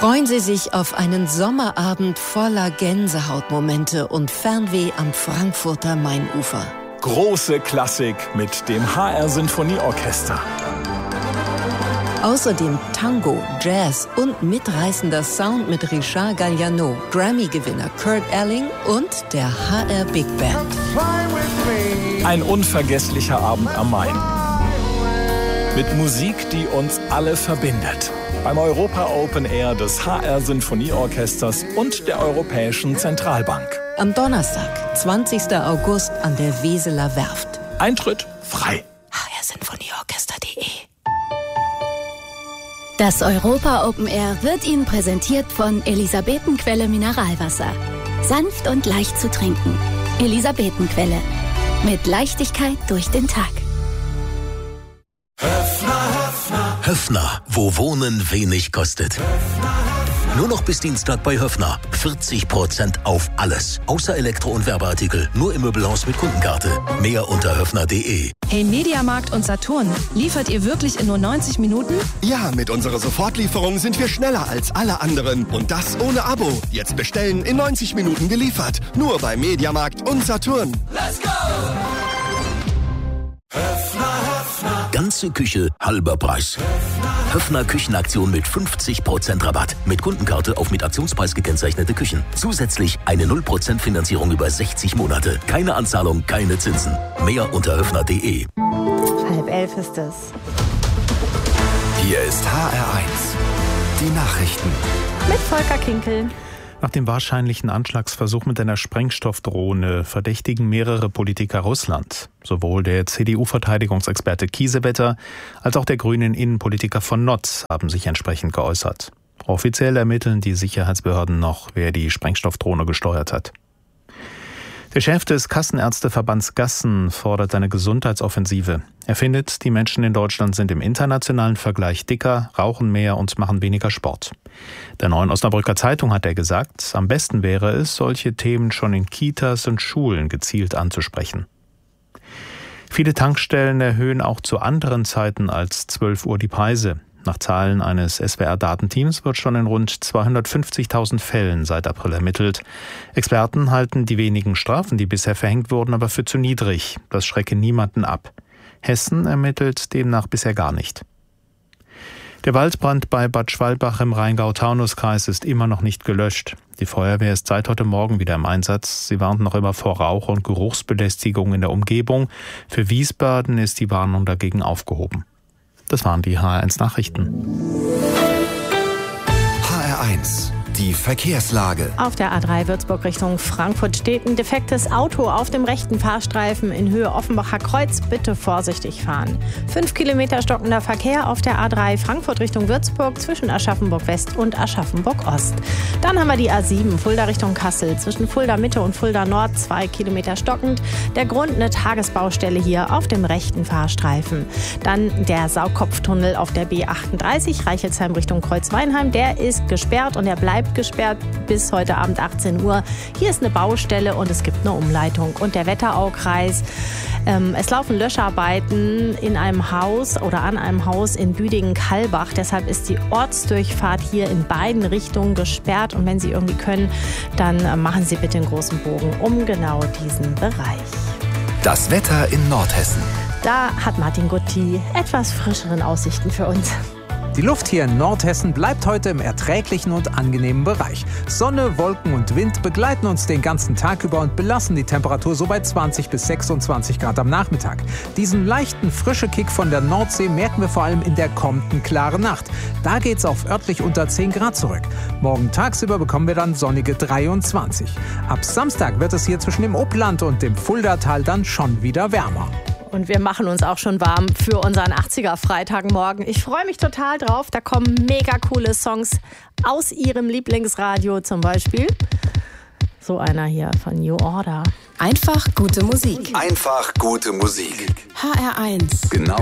Freuen Sie sich auf einen Sommerabend voller Gänsehautmomente und Fernweh am Frankfurter Mainufer. Große Klassik mit dem HR Sinfonieorchester. Außerdem Tango, Jazz und mitreißender Sound mit Richard Galliano, Grammy-Gewinner Kurt Elling und der HR Big Band. Ein unvergesslicher Abend am Main. Mit Musik, die uns alle verbindet. Beim Europa Open Air des HR Sinfonieorchesters und der Europäischen Zentralbank. Am Donnerstag, 20. August an der Weseler Werft. Eintritt frei. hrsinfonieorchester.de. Das Europa Open Air wird Ihnen präsentiert von Elisabetenquelle Mineralwasser. Sanft und leicht zu trinken. Elisabetenquelle. Mit Leichtigkeit durch den Tag. Höffner, wo Wohnen wenig kostet. Nur noch bis Dienstag bei Höffner. 40% auf alles. Außer Elektro- und Werbeartikel. Nur im Möbelhaus mit Kundenkarte. Mehr unter höffner.de. Hey Mediamarkt und Saturn, liefert ihr wirklich in nur 90 Minuten? Ja, mit unserer Sofortlieferung sind wir schneller als alle anderen. Und das ohne Abo. Jetzt bestellen, in 90 Minuten geliefert. Nur bei Mediamarkt und Saturn. Let's go! Ganze Küche, halber Preis. Höffner Küchenaktion mit 50% Rabatt. Mit Kundenkarte auf mit Aktionspreis gekennzeichnete Küchen. Zusätzlich eine 0% Finanzierung über 60 Monate. Keine Anzahlung, keine Zinsen. Mehr unter höffner.de. 10:30 ist es. Hier ist HR1. Die Nachrichten. Mit Volker Kinkel. Nach dem wahrscheinlichen Anschlagsversuch mit einer Sprengstoffdrohne verdächtigen mehrere Politiker Russland. Sowohl der CDU-Verteidigungsexperte Kiesewetter als auch der grünen Innenpolitiker von Notz haben sich entsprechend geäußert. Offiziell ermitteln die Sicherheitsbehörden noch, wer die Sprengstoffdrohne gesteuert hat. Der Chef des Kassenärzteverbands Gassen fordert eine Gesundheitsoffensive. Er findet, die Menschen in Deutschland sind im internationalen Vergleich dicker, rauchen mehr und machen weniger Sport. Der Neuen Osnabrücker Zeitung hat er gesagt, am besten wäre es, solche Themen schon in Kitas und Schulen gezielt anzusprechen. Viele Tankstellen erhöhen auch zu anderen Zeiten als 12 Uhr die Preise. Nach Zahlen eines SWR-Datenteams wird schon in rund 250.000 Fällen seit April ermittelt. Experten halten die wenigen Strafen, die bisher verhängt wurden, aber für zu niedrig. Das schrecke niemanden ab. Hessen ermittelt demnach bisher gar nicht. Der Waldbrand bei Bad Schwalbach im Rheingau-Taunus-Kreis ist immer noch nicht gelöscht. Die Feuerwehr ist seit heute Morgen wieder im Einsatz. Sie warnt noch immer vor Rauch- und Geruchsbelästigung in der Umgebung. Für Wiesbaden ist die Warnung dagegen aufgehoben. Das waren die HR1 Nachrichten. HR1, die Verkehrslage. Auf der A3 Würzburg Richtung Frankfurt steht ein defektes Auto auf dem rechten Fahrstreifen in Höhe Offenbacher Kreuz. Bitte vorsichtig fahren. 5 Kilometer stockender Verkehr auf der A3 Frankfurt Richtung Würzburg zwischen Aschaffenburg West und Aschaffenburg Ost. Dann haben wir die A7 Fulda Richtung Kassel zwischen Fulda Mitte und Fulda Nord 2 Kilometer stockend. Der Grund eine Tagesbaustelle hier auf dem rechten Fahrstreifen. Dann der Saugkopftunnel auf der B38 Reichelsheim Richtung Kreuzweinheim. Der ist gesperrt und er bleibt gesperrt bis heute Abend 18 Uhr. Hier ist eine Baustelle und es gibt eine Umleitung. Und der Wetteraukreis. Es laufen Löscharbeiten in einem Haus oder an einem Haus in Büdingen-Kallbach. Deshalb ist die Ortsdurchfahrt hier in beiden Richtungen gesperrt. Und wenn Sie irgendwie können, dann machen Sie bitte einen großen Bogen um genau diesen Bereich. Das Wetter in Nordhessen. Da hat Martin Gutti etwas frischeren Aussichten für uns. Die Luft hier in Nordhessen bleibt heute im erträglichen und angenehmen Bereich. Sonne, Wolken und Wind begleiten uns den ganzen Tag über und belassen die Temperatur so bei 20 bis 26 Grad am Nachmittag. Diesen leichten frische Kick von der Nordsee merken wir vor allem in der kommenden klaren Nacht. Da geht's auf örtlich unter 10 Grad zurück. Morgen tagsüber bekommen wir dann sonnige 23. Ab Samstag wird es hier zwischen dem Oppland und dem Fuldatal dann schon wieder wärmer. Und wir machen uns auch schon warm für unseren 80er-Freitagmorgen. Ich freue mich total drauf. Da kommen mega coole Songs aus Ihrem Lieblingsradio zum Beispiel. So einer hier von New Order. Einfach gute Musik. Einfach gute Musik. HR1. Genau